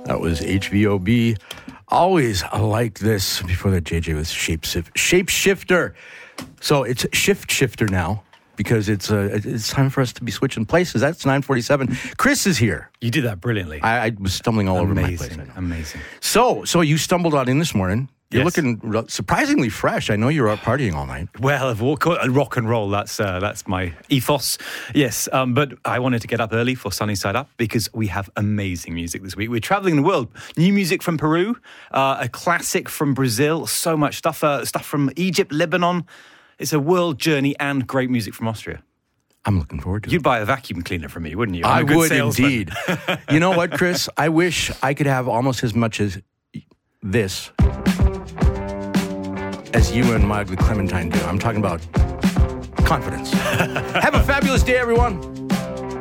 That was HVOB. Always like this. Before that, JJ was Shapeshifter. So it's Shift Shifter now because it's time for us to be switching places. That's 9:47. Chris is here. You did that brilliantly. I was stumbling all over my place. Amazing. So you stumbled on in this morning. You're looking surprisingly fresh. I know you were out partying all night. Well, rock and roll, that's my ethos. Yes, but I wanted to get up early for Sunny Side Up because we have amazing music this week. We're traveling the world. New music from Peru, a classic from Brazil, so much stuff from Egypt, Lebanon. It's a world journey and great music from Austria. I'm looking forward to it. You'd buy a vacuum cleaner from me, wouldn't you? I would indeed. You know what, Chris? I wish I could have almost as much as this as you and my ugly Clementine do. I'm talking about confidence. Have a fabulous day, everyone.